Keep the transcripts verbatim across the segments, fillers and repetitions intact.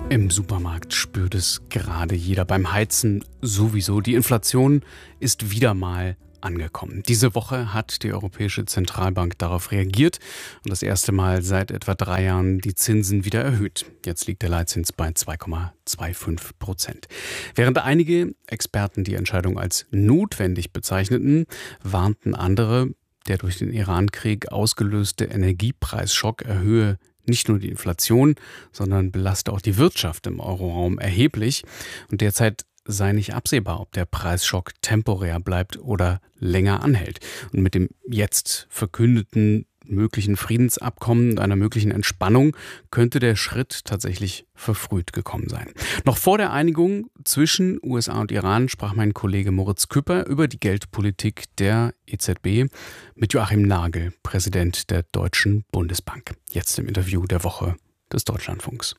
Im Supermarkt spürt es gerade jeder, beim Heizen sowieso. Die Inflation ist wieder mal angekommen. Diese Woche hat die Europäische Zentralbank darauf reagiert und das erste Mal seit etwa drei Jahren die Zinsen wieder erhöht. Jetzt liegt der Leitzins bei zwei Komma fünfundzwanzig Prozent. Während einige Experten die Entscheidung als notwendig bezeichneten, warnten andere, der durch den Iran-Krieg ausgelöste Energiepreisschock erhöhe nicht nur die Inflation, sondern belaste auch die Wirtschaft im Euroraum erheblich. Und derzeit sei nicht absehbar, ob der Preisschock temporär bleibt oder länger anhält. Und mit dem jetzt verkündeten möglichen Friedensabkommen und einer möglichen Entspannung könnte der Schritt tatsächlich verfrüht gekommen sein. Noch vor der Einigung zwischen U S A und Iran sprach mein Kollege Moritz Küpper über die Geldpolitik der E Z B mit Joachim Nagel, Präsident der Deutschen Bundesbank. Jetzt im Interview der Woche des Deutschlandfunks.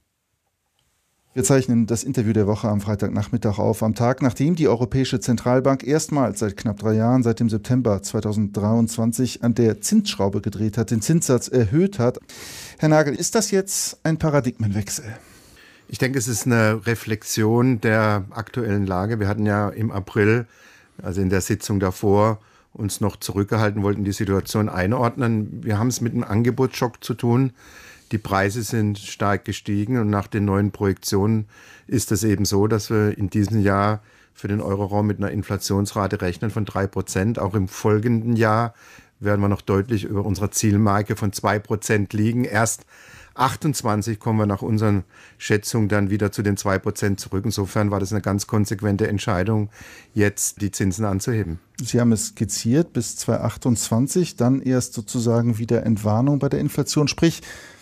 Wir zeichnen das Interview der Woche am Freitagnachmittag auf, am Tag, nachdem die Europäische Zentralbank erstmals seit knapp drei Jahren, seit dem September zweitausenddreiundzwanzig, an der Zinsschraube gedreht hat, den Zinssatz erhöht hat. Herr Nagel, ist das jetzt ein Paradigmenwechsel? Ich denke, es ist eine Reflexion der aktuellen Lage. Wir hatten ja im April, also in der Sitzung davor, uns noch zurückgehalten, wollten die Situation einordnen. Wir haben es mit einem Angebotsschock zu tun. Die Preise sind stark gestiegen und nach den neuen Projektionen ist es eben so, dass wir in diesem Jahr für den Euroraum mit einer Inflationsrate rechnen von drei Prozent. Auch im folgenden Jahr werden wir noch deutlich über unserer Zielmarke von zwei Prozent liegen. Erst achtundzwanzig kommen wir nach unseren Schätzungen dann wieder zu den zwei Prozent zurück. Insofern war das eine ganz konsequente Entscheidung, jetzt die Zinsen anzuheben. Sie haben es skizziert bis zweitausendachtundzwanzig, dann erst sozusagen wieder Entwarnung bei der Inflation. Sprich,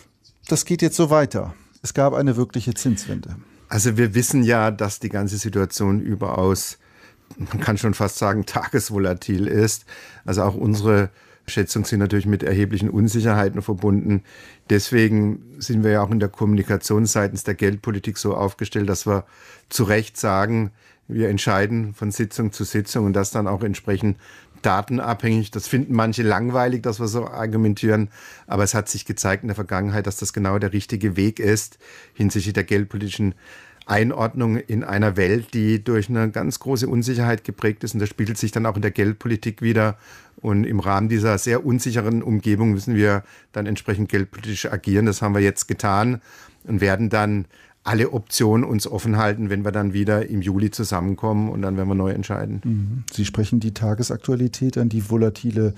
das geht jetzt so weiter. Es gab eine wirkliche Zinswende. Also wir wissen ja, dass die ganze Situation überaus, man kann schon fast sagen, tagesvolatil ist. Also auch unsere Schätzungen sind natürlich mit erheblichen Unsicherheiten verbunden. Deswegen sind wir ja auch in der Kommunikation seitens der Geldpolitik so aufgestellt, dass wir zu Recht sagen, wir entscheiden von Sitzung zu Sitzung und das dann auch entsprechend datenabhängig. Das finden manche langweilig, dass wir so argumentieren. Aber es hat sich gezeigt in der Vergangenheit, dass das genau der richtige Weg ist hinsichtlich der geldpolitischen Einordnung in einer Welt, die durch eine ganz große Unsicherheit geprägt ist. Und das spiegelt sich dann auch in der Geldpolitik wieder. Und im Rahmen dieser sehr unsicheren Umgebung müssen wir dann entsprechend geldpolitisch agieren. Das haben wir jetzt getan und werden dann alle Optionen uns offen halten, wenn wir dann wieder im Juli zusammenkommen und dann werden wir neu entscheiden. Sie sprechen die Tagesaktualität an, die volatile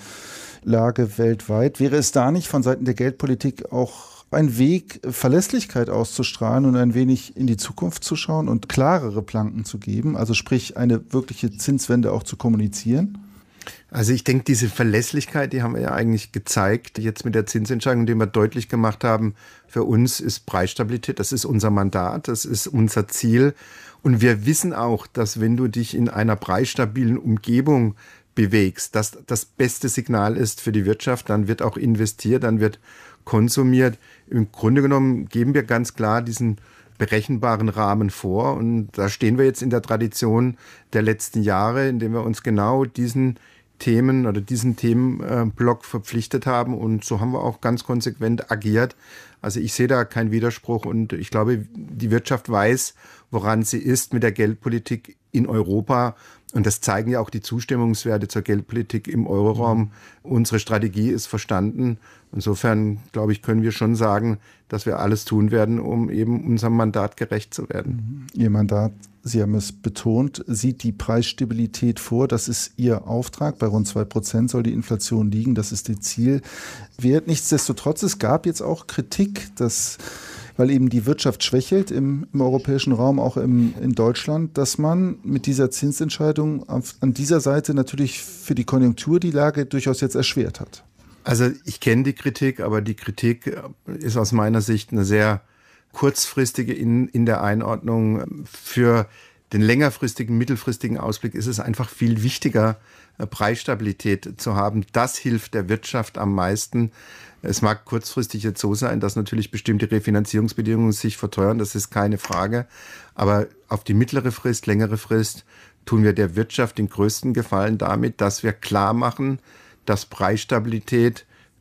Lage weltweit. Wäre es da nicht von Seiten der Geldpolitik auch ein Weg, Verlässlichkeit auszustrahlen und ein wenig in die Zukunft zu schauen und klarere Planken zu geben? Also sprich, eine wirkliche Zinswende auch zu kommunizieren? Also ich denke, diese Verlässlichkeit, die haben wir ja eigentlich gezeigt, jetzt mit der Zinsentscheidung, indem wir deutlich gemacht haben, für uns ist Preisstabilität, das ist unser Mandat, das ist unser Ziel. Und wir wissen auch, dass wenn du dich in einer preisstabilen Umgebung bewegst, dass das beste Signal ist für die Wirtschaft, dann wird auch investiert, dann wird konsumiert. Im Grunde genommen geben wir ganz klar diesen berechenbaren Rahmen vor und da stehen wir jetzt in der Tradition der letzten Jahre, indem wir uns genau diesen Themen oder diesen Themenblock verpflichtet haben und so haben wir auch ganz konsequent agiert. Also ich sehe da keinen Widerspruch und ich glaube, die Wirtschaft weiß, woran sie ist mit der Geldpolitik in Europa und das zeigen ja auch die Zustimmungswerte zur Geldpolitik im Euroraum. Unsere Strategie ist verstanden. Insofern, glaube ich, können wir schon sagen, dass wir alles tun werden, um eben unserem Mandat gerecht zu werden. Ihr Mandat, Sie haben es betont, sieht die Preisstabilität vor. Das ist Ihr Auftrag. Bei rund zwei Prozent soll die Inflation liegen. Das ist Ihr Zielwert. Nichtsdestotrotz, es gab jetzt auch Kritik, dass, weil eben die Wirtschaft schwächelt im, im europäischen Raum, auch im, in Deutschland, dass man mit dieser Zinsentscheidung auf, an dieser Seite natürlich für die Konjunktur die Lage durchaus jetzt erschwert hat. Also ich kenne die Kritik, aber die Kritik ist aus meiner Sicht eine sehr kurzfristige in, in der Einordnung. Für den längerfristigen, mittelfristigen Ausblick ist es einfach viel wichtiger, Preisstabilität zu haben. Das hilft der Wirtschaft am meisten. Es mag kurzfristig jetzt so sein, dass natürlich bestimmte Refinanzierungsbedingungen sich verteuern, das ist keine Frage. Aber auf die mittlere Frist, längere Frist tun wir der Wirtschaft den größten Gefallen damit, dass wir klar machen, dass Preisstabilität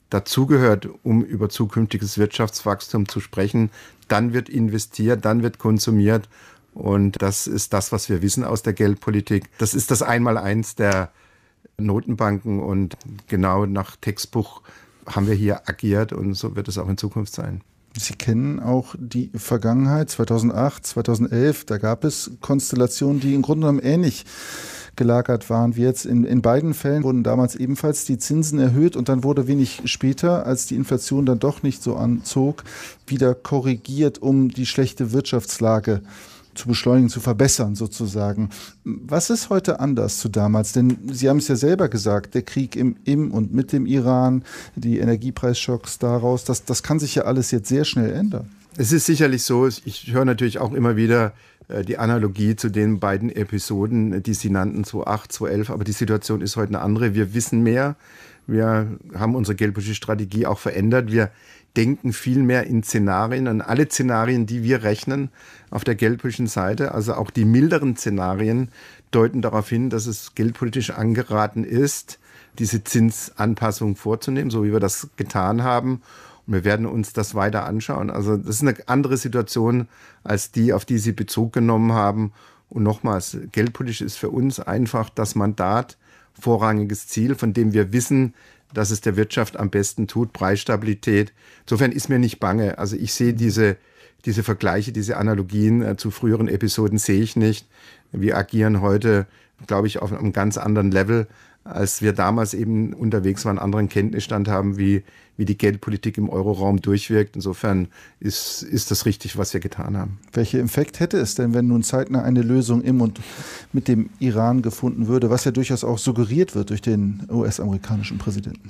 dazugehört, um über zukünftiges Wirtschaftswachstum zu sprechen. Dann wird investiert, dann wird konsumiert. Und das ist das, was wir wissen aus der Geldpolitik. Das ist das Einmaleins der Notenbanken. Und genau nach Textbuch haben wir hier agiert. Und so wird es auch in Zukunft sein. Sie kennen auch die Vergangenheit, zweitausendacht, zweitausendelf. Da gab es Konstellationen, die im Grunde genommen ähnlich gelagert waren wie jetzt. In, in beiden Fällen wurden damals ebenfalls die Zinsen erhöht und dann wurde wenig später, als die Inflation dann doch nicht so anzog, wieder korrigiert, um die schlechte Wirtschaftslage zu beschleunigen, zu verbessern sozusagen. Was ist heute anders zu damals? Denn Sie haben es ja selber gesagt, der Krieg im, im und mit dem Iran, die Energiepreisschocks daraus, das, das kann sich ja alles jetzt sehr schnell ändern. Es ist sicherlich so, ich höre natürlich auch immer wieder die Analogie zu den beiden Episoden, die Sie nannten, zweitausendacht, zweitausendelf, aber die Situation ist heute eine andere. Wir wissen mehr, wir haben unsere geldpolitische Strategie auch verändert, wir denken viel mehr in Szenarien, an alle Szenarien, die wir rechnen auf der geldpolitischen Seite, also auch die milderen Szenarien deuten darauf hin, dass es geldpolitisch angeraten ist, diese Zinsanpassung vorzunehmen, so wie wir das getan haben. Und wir werden uns das weiter anschauen. Also das ist eine andere Situation als die, auf die Sie Bezug genommen haben. Und nochmals, geldpolitisch ist für uns einfach das Mandat, vorrangiges Ziel, von dem wir wissen, dass es der Wirtschaft am besten tut, Preisstabilität. Insofern ist mir nicht bange. Also ich sehe diese, diese Vergleiche, diese Analogien äh, zu früheren Episoden sehe ich nicht. Wir agieren heute, glaube ich, auf einem ganz anderen Level, als wir damals eben unterwegs waren, einen anderen Kenntnisstand haben, wie, wie die Geldpolitik im Euroraum durchwirkt. Insofern ist, ist das richtig, was wir getan haben. Welcher Effekt hätte es denn, wenn nun zeitnah eine Lösung im und mit dem Iran gefunden würde, was ja durchaus auch suggeriert wird durch den U S-amerikanischen Präsidenten?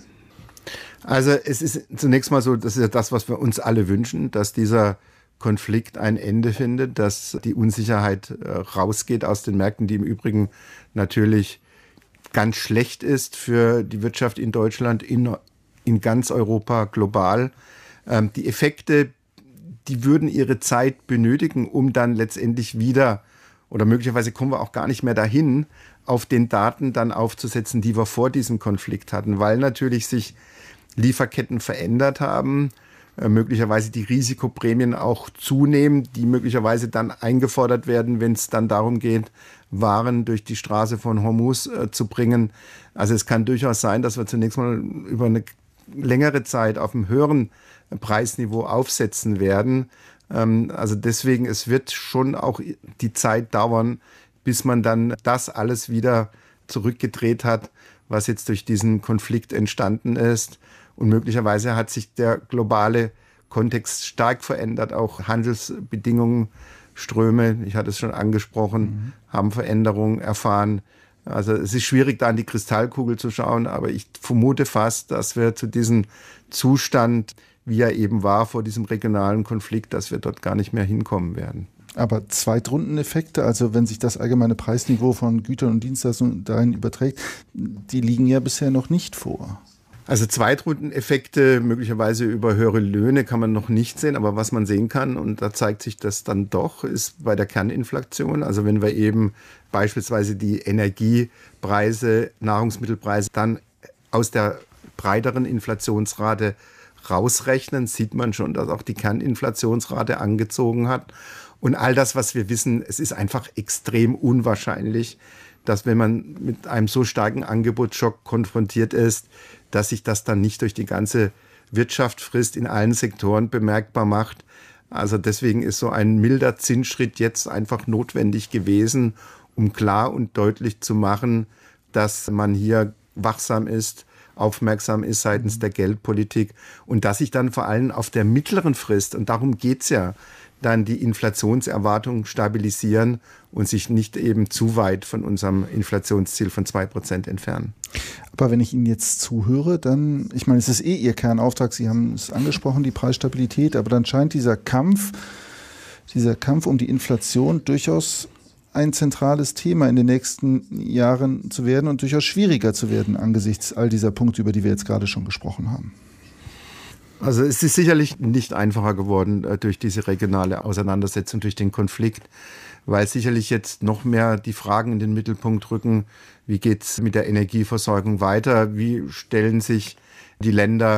Also es ist zunächst mal so, das ist ja das, was wir uns alle wünschen, dass dieser Konflikt ein Ende findet, dass die Unsicherheit äh, rausgeht aus den Märkten, die im Übrigen natürlich ganz schlecht ist für die Wirtschaft in Deutschland, in, in ganz Europa, global. Ähm, die Effekte, die würden ihre Zeit benötigen, um dann letztendlich wieder, oder möglicherweise kommen wir auch gar nicht mehr dahin, auf den Daten dann aufzusetzen, die wir vor diesem Konflikt hatten, weil natürlich sich Lieferketten verändert haben, äh, möglicherweise die Risikoprämien auch zunehmen, die möglicherweise dann eingefordert werden, wenn es dann darum geht, Waren durch die Straße von Hormuz äh, zu bringen. Also es kann durchaus sein, dass wir zunächst mal über eine längere Zeit auf einem höheren Preisniveau aufsetzen werden. Ähm, also deswegen, es wird schon auch die Zeit dauern, bis man dann das alles wieder zurückgedreht hat, was jetzt durch diesen Konflikt entstanden ist. Und möglicherweise hat sich der globale Kontext stark verändert, auch Handelsbedingungen, Ströme, ich hatte es schon angesprochen, mhm. haben Veränderungen erfahren. Also es ist schwierig, da in die Kristallkugel zu schauen, aber ich vermute fast, dass wir zu diesem Zustand, wie er eben war vor diesem regionalen Konflikt, dass wir dort gar nicht mehr hinkommen werden. Aber Zweitrundeneffekte, also wenn sich das allgemeine Preisniveau von Gütern und Dienstleistungen dahin überträgt, die liegen ja bisher noch nicht vor. Also Zweitrundeneffekte, möglicherweise über höhere Löhne, kann man noch nicht sehen. Aber was man sehen kann, und da zeigt sich das dann doch, ist bei der Kerninflation. Also wenn wir eben beispielsweise die Energiepreise, Nahrungsmittelpreise dann aus der breiteren Inflationsrate rausrechnen, sieht man schon, dass auch die Kerninflationsrate angezogen hat. Und all das, was wir wissen, es ist einfach extrem unwahrscheinlich, dass wenn man mit einem so starken Angebotsschock konfrontiert ist, dass sich das dann nicht durch die ganze Wirtschaft frisst, in allen Sektoren bemerkbar macht. Also deswegen ist so ein milder Zinsschritt jetzt einfach notwendig gewesen, um klar und deutlich zu machen, dass man hier wachsam ist, aufmerksam ist seitens der Geldpolitik und dass sich dann vor allem auf der mittleren Frist, und darum geht's ja, dann die Inflationserwartungen stabilisieren und sich nicht eben zu weit von unserem Inflationsziel von zwei Prozent entfernen. Aber wenn ich Ihnen jetzt zuhöre, dann, ich meine, es ist eh Ihr Kernauftrag, Sie haben es angesprochen, die Preisstabilität, aber dann scheint dieser Kampf, dieser Kampf um die Inflation durchaus ein zentrales Thema in den nächsten Jahren zu werden und durchaus schwieriger zu werden angesichts all dieser Punkte, über die wir jetzt gerade schon gesprochen haben. Also es ist sicherlich nicht einfacher geworden äh, durch diese regionale Auseinandersetzung, durch den Konflikt, weil sicherlich jetzt noch mehr die Fragen in den Mittelpunkt rücken, wie geht es mit der Energieversorgung weiter, wie stellen sich die Länder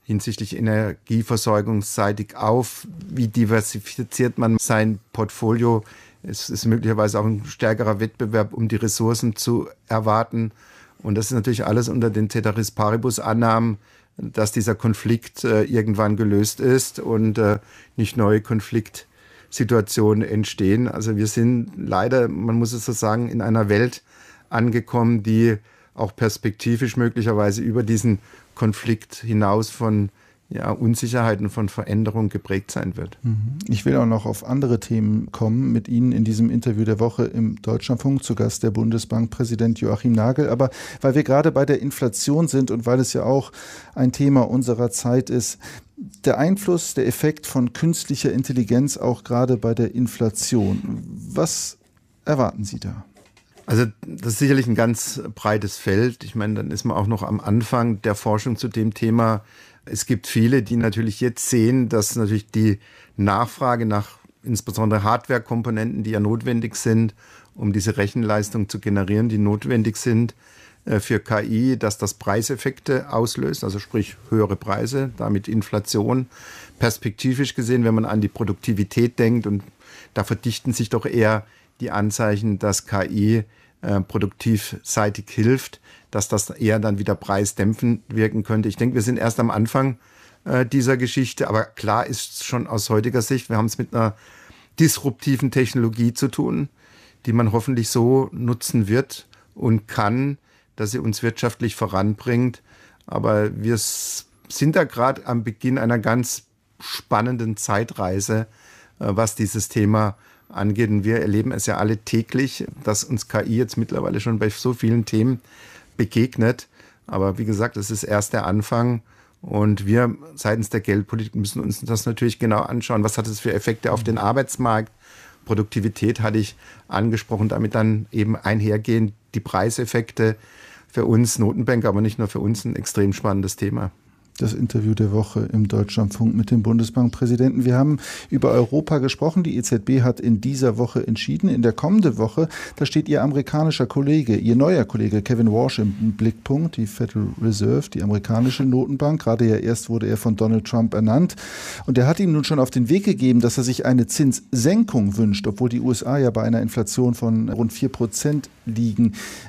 hinsichtlich energieversorgungsseitig auf? Wie diversifiziert man sein Portfolio? Es ist möglicherweise auch ein stärkerer Wettbewerb, um die Ressourcen zu erwarten. Und das ist natürlich alles unter den Ceteris Paribus-Annahmen, dass dieser Konflikt äh, irgendwann gelöst ist und äh, nicht neue Konfliktsituationen entstehen. Also wir sind leider, man muss es so sagen, in einer Welt angekommen, die auch perspektivisch möglicherweise über diesen Konflikt hinaus von ja, Unsicherheiten, von Veränderung geprägt sein wird. Ich will auch noch auf andere Themen kommen. Mit Ihnen in diesem Interview der Woche im Deutschlandfunk zu Gast der Bundesbankpräsident Joachim Nagel. Aber weil wir gerade bei der Inflation sind und weil es ja auch ein Thema unserer Zeit ist, der Einfluss, der Effekt von künstlicher Intelligenz auch gerade bei der Inflation. Was erwarten Sie da? Also das ist sicherlich ein ganz breites Feld. Ich meine, dann ist man auch noch am Anfang der Forschung zu dem Thema. Es gibt viele, die natürlich jetzt sehen, dass natürlich die Nachfrage nach insbesondere Hardware-Komponenten, die ja notwendig sind, um diese Rechenleistung zu generieren, die notwendig sind für K I, dass das Preiseffekte auslöst, also sprich höhere Preise, damit Inflation. Perspektivisch gesehen, wenn man an die Produktivität denkt, und da verdichten sich doch eher die Anzeichen, dass K I äh, produktivseitig hilft, dass das eher dann wieder preisdämpfend wirken könnte. Ich denke, wir sind erst am Anfang äh, dieser Geschichte, aber klar ist schon aus heutiger Sicht, wir haben es mit einer disruptiven Technologie zu tun, die man hoffentlich so nutzen wird und kann, dass sie uns wirtschaftlich voranbringt. Aber wir sind da gerade am Beginn einer ganz spannenden Zeitreise, äh, was dieses Thema angeht. Und wir erleben es ja alle täglich, dass uns K I jetzt mittlerweile schon bei so vielen Themen begegnet. Aber wie gesagt, das ist erst der Anfang. Und wir seitens der Geldpolitik müssen uns das natürlich genau anschauen. Was hat es für Effekte auf den Arbeitsmarkt? Produktivität hatte ich angesprochen, damit dann eben einhergehen die Preiseffekte. Für uns Notenbanker, aber nicht nur für uns, ein extrem spannendes Thema. Das Interview der Woche im Deutschlandfunk mit dem Bundesbankpräsidenten. Wir haben über Europa gesprochen. Die E Z B hat in dieser Woche entschieden. In der kommenden Woche, da steht ihr amerikanischer Kollege, ihr neuer Kollege Kevin Warsh im Blickpunkt, die Federal Reserve, die amerikanische Notenbank. Gerade ja erst wurde er von Donald Trump ernannt. Und er hat ihm nun schon auf den Weg gegeben, dass er sich eine Zinssenkung wünscht, obwohl die U S A ja bei einer Inflation von rund vier Prozent liegen.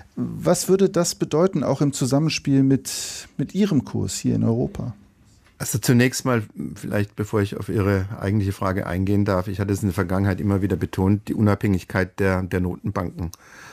Was würde das bedeuten, auch im Zusammenspiel mit, mit Ihrem Kurs hier in Europa? Also zunächst mal, vielleicht bevor ich auf Ihre eigentliche Frage eingehen darf, ich hatte es in der Vergangenheit immer wieder betont, die Unabhängigkeit der, der Notenbanken.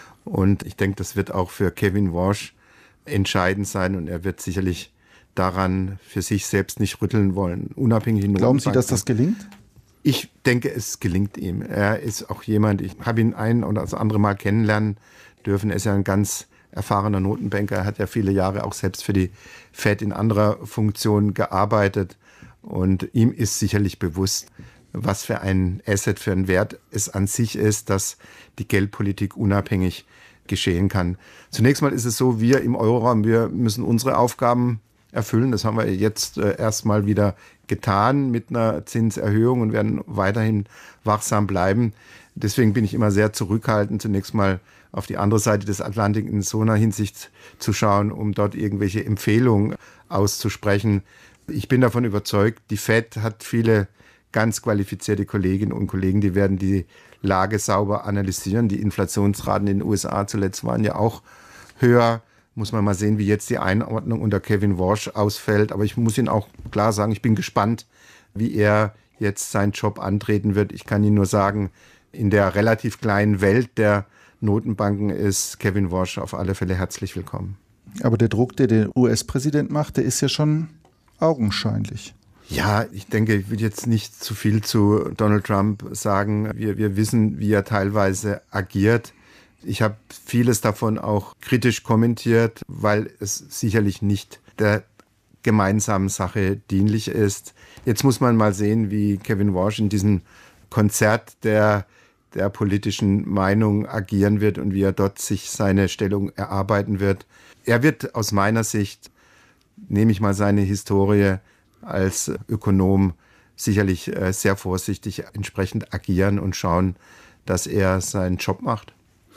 Und ich denke, das wird auch für Kevin Warsh entscheidend sein und er wird sicherlich daran für sich selbst nicht rütteln wollen. Unabhängige Notenbanken. Glauben Sie, dass das gelingt? Ich denke, es gelingt ihm. Er ist auch jemand, ich habe ihn ein oder das andere Mal kennenlernen dürfen. Er ist ja ein ganz erfahrener Notenbanker. Er hat ja viele Jahre auch selbst für die Fed in anderer Funktion gearbeitet. Und ihm ist sicherlich bewusst, was für ein Asset, für ein Wert es an sich ist, dass die Geldpolitik unabhängig geschehen kann. Zunächst mal ist es so, wir im Euroraum, wir müssen unsere Aufgaben erfüllen. Das haben wir jetzt äh, erstmal wieder getan mit einer Zinserhöhung und werden weiterhin wachsam bleiben. Deswegen bin ich immer sehr zurückhaltend, zunächst mal auf die andere Seite des Atlantik in so einer Hinsicht zu schauen, um dort irgendwelche Empfehlungen auszusprechen. Ich bin davon überzeugt, die Fed hat viele ganz qualifizierte Kolleginnen und Kollegen, die werden die Lage sauber analysieren. Die Inflationsraten in den U S A zuletzt waren ja auch höher. Muss man mal sehen, wie jetzt die Einordnung unter Kevin Warsh ausfällt. Aber ich muss Ihnen auch klar sagen, ich bin gespannt, wie er jetzt seinen Job antreten wird. Ich kann Ihnen nur sagen, in der relativ kleinen Welt der Notenbanken ist Kevin Warsh auf alle Fälle herzlich willkommen. Aber der Druck, der der U S-Präsident macht, der ist ja schon augenscheinlich. Ja, ich denke, ich will jetzt nicht zu viel zu Donald Trump sagen. Wir, wir wissen, wie er teilweise agiert. Ich habe vieles davon auch kritisch kommentiert, weil es sicherlich nicht der gemeinsamen Sache dienlich ist. Jetzt muss man mal sehen, wie Kevin Warsh in diesem Konzert der, der politischen Meinung agieren wird und wie er dort sich seine Stellung erarbeiten wird. Er wird aus meiner Sicht, nehme ich mal seine Historie als Ökonom, sicherlich sehr vorsichtig entsprechend agieren und schauen, dass er seinen Job macht.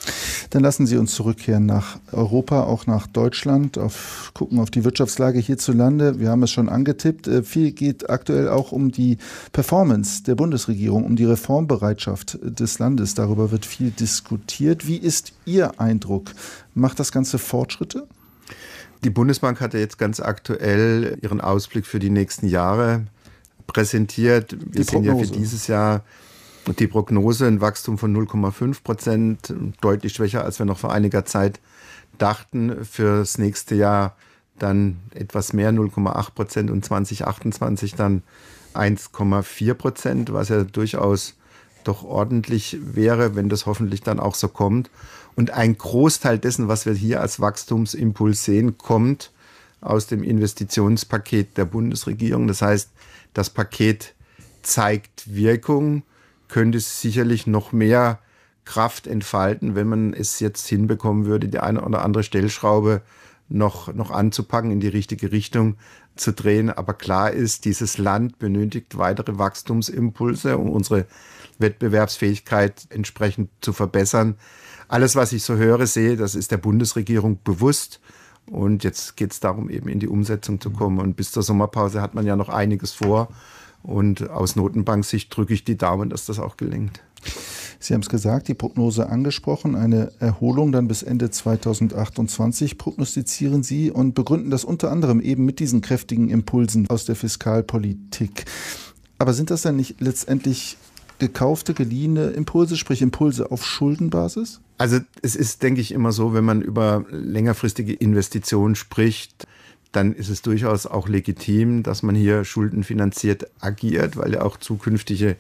Dann lassen Sie uns zurückkehren nach Europa, auch nach Deutschland, auf, gucken auf die Wirtschaftslage hierzulande. Wir haben es schon angetippt. Viel geht aktuell auch um die Performance der Bundesregierung, um die Reformbereitschaft des Landes. Darüber wird viel diskutiert. Wie ist Ihr Eindruck? Macht das Ganze Fortschritte? Die Bundesbank hat ja jetzt ganz aktuell ihren Ausblick für die nächsten Jahre präsentiert. Wir sehen ja für dieses Jahr die Prognose ein Wachstum von null Komma fünf Prozent, deutlich schwächer, als wir noch vor einiger Zeit dachten. Fürs nächste Jahr dann etwas mehr, null Komma acht Prozent und zwanzig achtundzwanzig dann eins Komma vier Prozent, was ja durchaus doch ordentlich wäre, wenn das hoffentlich dann auch so kommt. Und ein Großteil dessen, was wir hier als Wachstumsimpuls sehen, kommt aus dem Investitionspaket der Bundesregierung. Das heißt, das Paket zeigt Wirkung, könnte sicherlich noch mehr Kraft entfalten, wenn man es jetzt hinbekommen würde, die eine oder andere Stellschraube noch, noch anzupacken, in die richtige Richtung zu drehen. Aber klar ist, dieses Land benötigt weitere Wachstumsimpulse, um unsere Wettbewerbsfähigkeit entsprechend zu verbessern. Alles, was ich so höre, sehe, das ist der Bundesregierung bewusst. Und jetzt geht es darum, eben in die Umsetzung zu kommen. Und bis zur Sommerpause hat man ja noch einiges vor. Und aus Notenbanksicht drücke ich die Daumen, dass das auch gelingt. Sie haben es gesagt, die Prognose angesprochen, eine Erholung dann bis Ende zweitausendachtundzwanzig prognostizieren Sie und begründen das unter anderem eben mit diesen kräftigen Impulsen aus der Fiskalpolitik. Aber sind das dann nicht letztendlich gekaufte, geliehene Impulse, sprich Impulse auf Schuldenbasis? Also es ist, denke ich, immer so, wenn man über längerfristige Investitionen spricht, dann ist es durchaus auch legitim, dass man hier schuldenfinanziert agiert, weil ja auch zukünftige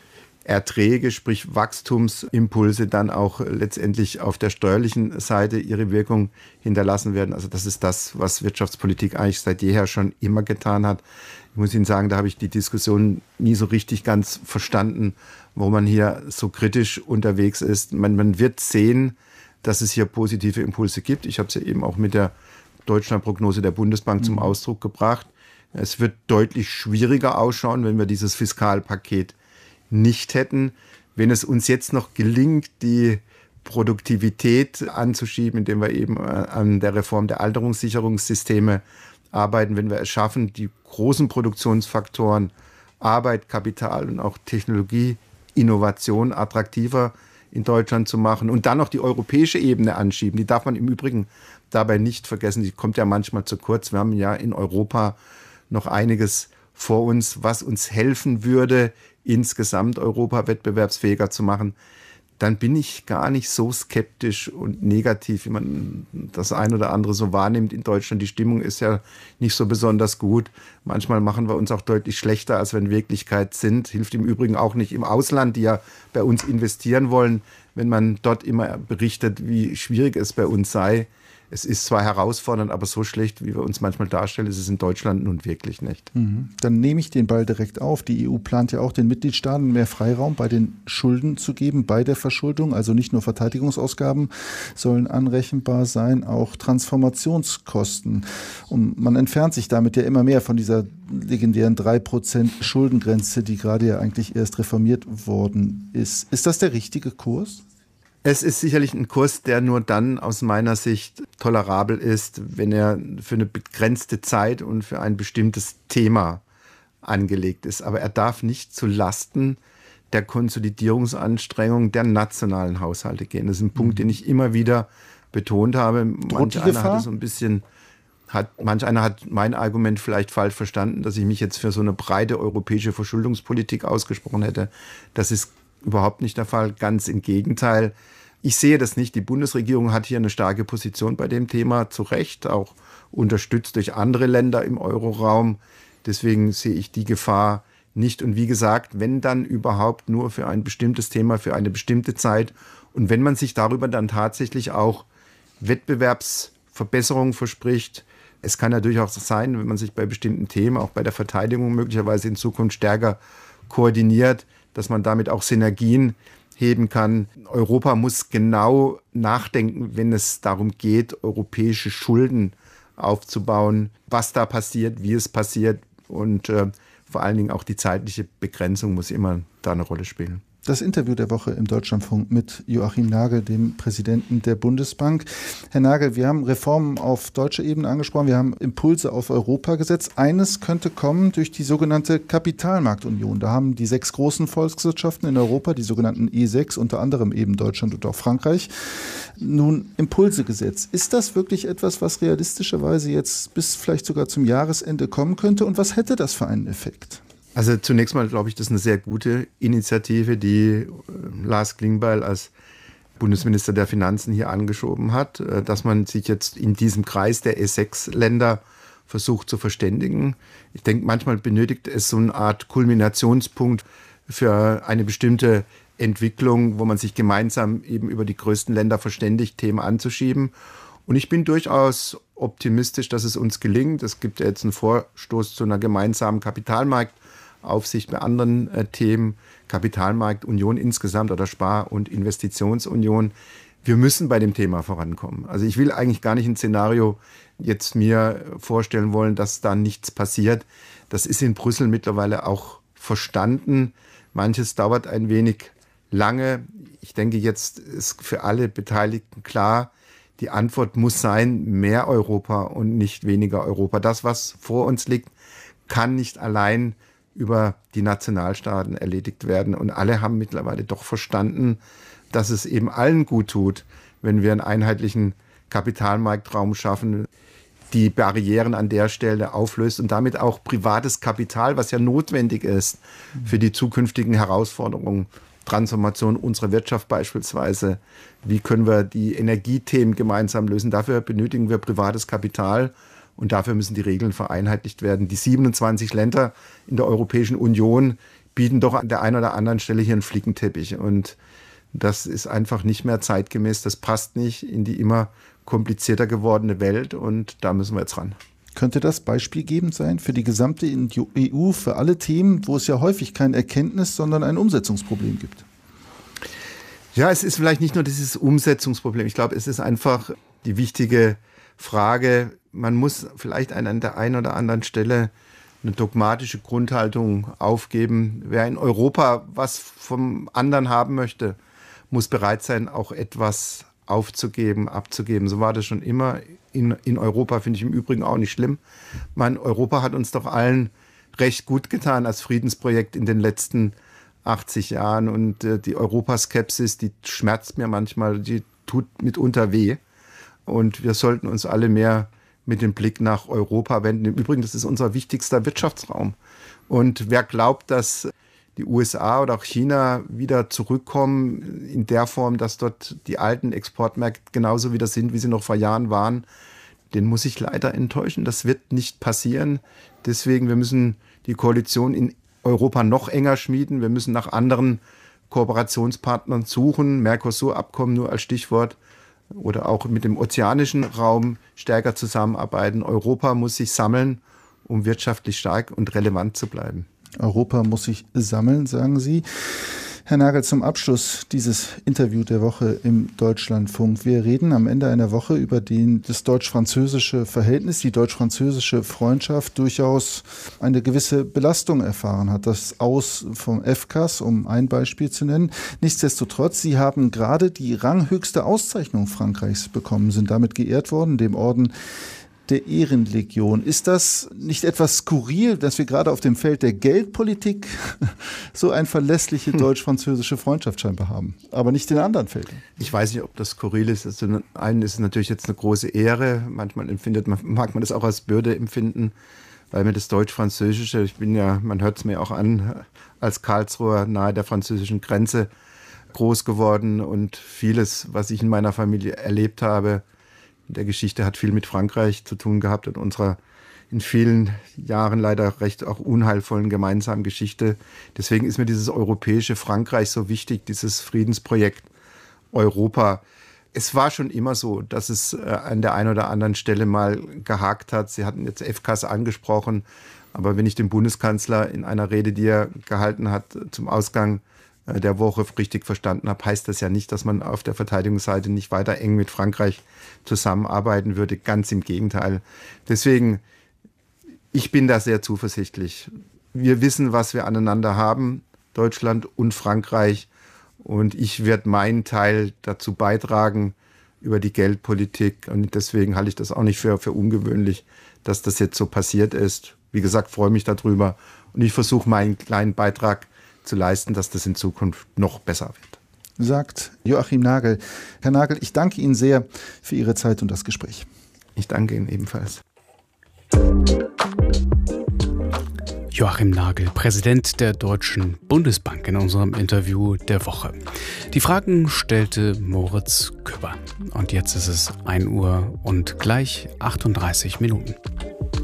Erträge, sprich Wachstumsimpulse, dann auch letztendlich auf der steuerlichen Seite ihre Wirkung hinterlassen werden. Also das ist das, was Wirtschaftspolitik eigentlich seit jeher schon immer getan hat. Ich muss Ihnen sagen, da habe ich die Diskussion nie so richtig ganz verstanden, wo man hier so kritisch unterwegs ist. Man, man wird sehen, dass es hier positive Impulse gibt. Ich habe es ja eben auch mit der Deutschlandprognose der Bundesbank zum Ausdruck gebracht. Es wird deutlich schwieriger ausschauen, wenn wir dieses Fiskalpaket nicht hätten. Wenn es uns jetzt noch gelingt, die Produktivität anzuschieben, indem wir eben an der Reform der Alterungssicherungssysteme arbeiten, wenn wir es schaffen, die großen Produktionsfaktoren Arbeit, Kapital und auch Technologie, Innovation attraktiver in Deutschland zu machen und dann noch die europäische Ebene anschieben. Die darf man im Übrigen dabei nicht vergessen. Die kommt ja manchmal zu kurz. Wir haben ja in Europa noch einiges vor uns, was uns helfen würde, insgesamt Europa wettbewerbsfähiger zu machen. Dann bin ich gar nicht so skeptisch und negativ, wie man das ein oder andere so wahrnimmt in Deutschland. Die Stimmung ist ja nicht so besonders gut. Manchmal machen wir uns auch deutlich schlechter, als wir in Wirklichkeit sind. Hilft im Übrigen auch nicht im Ausland, die ja bei uns investieren wollen, wenn man dort immer berichtet, wie schwierig es bei uns sei. Es ist zwar herausfordernd, aber so schlecht, wie wir uns manchmal darstellen, ist es in Deutschland nun wirklich nicht. Mhm. Dann nehme ich den Ball direkt auf. Die E U plant ja auch, den Mitgliedstaaten mehr Freiraum bei den Schulden zu geben, bei der Verschuldung. Also nicht nur Verteidigungsausgaben sollen anrechenbar sein, auch Transformationskosten. Und man entfernt sich damit ja immer mehr von dieser legendären drei Prozent Schuldengrenze, die gerade ja eigentlich erst reformiert worden ist. Ist das der richtige Kurs? Es ist sicherlich ein Kurs, der nur dann aus meiner Sicht tolerabel ist, wenn er für eine begrenzte Zeit und für ein bestimmtes Thema angelegt ist. Aber er darf nicht zu Lasten der Konsolidierungsanstrengung der nationalen Haushalte gehen. Das ist ein Punkt, den ich immer wieder betont habe. Manch einer hat es so ein bisschen, hat, manch einer hat mein Argument vielleicht falsch verstanden, dass ich mich jetzt für so eine breite europäische Verschuldungspolitik ausgesprochen hätte. Das ist überhaupt nicht der Fall, ganz im Gegenteil. Ich sehe das nicht. Die Bundesregierung hat hier eine starke Position bei dem Thema, zu Recht, auch unterstützt durch andere Länder im Euroraum. Deswegen sehe ich die Gefahr nicht. Und wie gesagt, wenn dann überhaupt nur für ein bestimmtes Thema, für eine bestimmte Zeit. Und wenn man sich darüber dann tatsächlich auch Wettbewerbsverbesserungen verspricht. Es kann ja durchaus sein, wenn man sich bei bestimmten Themen, auch bei der Verteidigung möglicherweise in Zukunft stärker koordiniert, dass man damit auch Synergien heben kann. Europa muss genau nachdenken, wenn es darum geht, europäische Schulden aufzubauen, was da passiert, wie es passiert und äh, vor allen Dingen auch die zeitliche Begrenzung muss immer da eine Rolle spielen. Das Interview der Woche im Deutschlandfunk mit Joachim Nagel, dem Präsidenten der Bundesbank. Herr Nagel, wir haben Reformen auf deutscher Ebene angesprochen, wir haben Impulse auf Europa gesetzt. Eines könnte kommen durch die sogenannte Kapitalmarktunion. Da haben die sechs großen Volkswirtschaften in Europa, die sogenannten E sechs, unter anderem eben Deutschland und auch Frankreich, nun Impulse gesetzt. Ist das wirklich etwas, was realistischerweise jetzt bis vielleicht sogar zum Jahresende kommen könnte? Und was hätte das für einen Effekt? Also zunächst mal glaube ich, das ist eine sehr gute Initiative, die Lars Klingbeil als Bundesminister der Finanzen hier angeschoben hat, dass man sich jetzt in diesem Kreis der E sechs Länder versucht zu verständigen. Ich denke, manchmal benötigt es so eine Art Kulminationspunkt für eine bestimmte Entwicklung, wo man sich gemeinsam eben über die größten Länder verständigt, Themen anzuschieben. Und ich bin durchaus optimistisch, dass es uns gelingt. Es gibt ja jetzt einen Vorstoß zu einer gemeinsamen Kapitalmarkt- Aufsicht bei anderen äh, Themen, Kapitalmarktunion insgesamt oder Spar- und Investitionsunion. Wir müssen bei dem Thema vorankommen. Also ich will eigentlich gar nicht ein Szenario jetzt mir vorstellen wollen, dass da nichts passiert. Das ist in Brüssel mittlerweile auch verstanden. Manches dauert ein wenig lange. Ich denke, jetzt ist für alle Beteiligten klar, die Antwort muss sein, mehr Europa und nicht weniger Europa. Das, was vor uns liegt, kann nicht allein über die Nationalstaaten erledigt werden. Und alle haben mittlerweile doch verstanden, dass es eben allen gut tut, wenn wir einen einheitlichen Kapitalmarktraum schaffen, die Barrieren an der Stelle auflöst und damit auch privates Kapital, was ja notwendig ist für die zukünftigen Herausforderungen, Transformation unserer Wirtschaft beispielsweise. Wie können wir die Energiethemen gemeinsam lösen? Dafür benötigen wir privates Kapital. Und dafür müssen die Regeln vereinheitlicht werden. Die siebenundzwanzig Länder in der Europäischen Union bieten doch an der einen oder anderen Stelle hier einen Flickenteppich. Und das ist einfach nicht mehr zeitgemäß. Das passt nicht in die immer komplizierter gewordene Welt. Und da müssen wir jetzt ran. Könnte das beispielgebend sein für die gesamte E U, für alle Themen, wo es ja häufig kein Erkenntnis, sondern ein Umsetzungsproblem gibt? Ja, es ist vielleicht nicht nur dieses Umsetzungsproblem. Ich glaube, es ist einfach die wichtige Frage, man muss vielleicht an der einen oder anderen Stelle eine dogmatische Grundhaltung aufgeben. Wer in Europa was vom anderen haben möchte, muss bereit sein, auch etwas aufzugeben, abzugeben. So war das schon immer. In, in Europa finde ich im Übrigen auch nicht schlimm. Man, Europa hat uns doch allen recht gut getan als Friedensprojekt in den letzten achtzig Jahren. Und äh, die Europaskepsis, die schmerzt mir manchmal, die tut mitunter weh. Und wir sollten uns alle mehr mit dem Blick nach Europa wenden. Im Übrigen, das ist unser wichtigster Wirtschaftsraum. Und wer glaubt, dass die U S A oder auch China wieder zurückkommen in der Form, dass dort die alten Exportmärkte genauso wieder sind, wie sie noch vor Jahren waren, den muss ich leider enttäuschen. Das wird nicht passieren. Deswegen, wir müssen die Koalition in Europa noch enger schmieden. Wir müssen nach anderen Kooperationspartnern suchen. Mercosur-Abkommen nur als Stichwort. Oder auch mit dem ozeanischen Raum stärker zusammenarbeiten. Europa muss sich sammeln, um wirtschaftlich stark und relevant zu bleiben. Europa muss sich sammeln, sagen Sie. Herr Nagel, zum Abschluss dieses Interview der Woche im Deutschlandfunk. Wir reden am Ende einer Woche über den, das deutsch-französische Verhältnis, die deutsch-französische Freundschaft durchaus eine gewisse Belastung erfahren hat. Das Aus vom F C A S, um ein Beispiel zu nennen. Nichtsdestotrotz, Sie haben gerade die ranghöchste Auszeichnung Frankreichs bekommen, sind damit geehrt worden, dem Orden der Ehrenlegion. Ist das nicht etwas skurril, dass wir gerade auf dem Feld der Geldpolitik so eine verlässliche deutsch-französische Freundschaft scheinbar haben, aber nicht in anderen Feldern? Ich weiß nicht, ob das skurril ist. Also einen ist es natürlich jetzt eine große Ehre. Manchmal empfindet man, mag man das auch als Bürde empfinden, weil mir das Deutsch-Französische, ich bin ja, man hört es mir auch an, als Karlsruher nahe der französischen Grenze groß geworden und vieles, was ich in meiner Familie erlebt habe, der Geschichte hat viel mit Frankreich zu tun gehabt und unserer in vielen Jahren leider recht auch unheilvollen gemeinsamen Geschichte. Deswegen ist mir dieses europäische Frankreich so wichtig, dieses Friedensprojekt Europa. Es war schon immer so, dass es an der einen oder anderen Stelle mal gehakt hat. Sie hatten jetzt F C A S angesprochen, aber wenn ich den Bundeskanzler in einer Rede, die er gehalten hat, zum Ausgang der Woche richtig verstanden habe, heißt das ja nicht, dass man auf der Verteidigungsseite nicht weiter eng mit Frankreich zusammenarbeiten würde. Ganz im Gegenteil. Deswegen, ich bin da sehr zuversichtlich. Wir wissen, was wir aneinander haben, Deutschland und Frankreich. Und ich werde meinen Teil dazu beitragen über die Geldpolitik. Und deswegen halte ich das auch nicht für, für ungewöhnlich, dass das jetzt so passiert ist. Wie gesagt, freue mich darüber. Und ich versuche meinen kleinen Beitrag zu leisten, dass das in Zukunft noch besser wird. Sagt Joachim Nagel. Herr Nagel, ich danke Ihnen sehr für Ihre Zeit und das Gespräch. Ich danke Ihnen ebenfalls. Joachim Nagel, Präsident der Deutschen Bundesbank, in unserem Interview der Woche. Die Fragen stellte Moritz Köber. Und jetzt ist es ein Uhr und gleich achtunddreißig Minuten.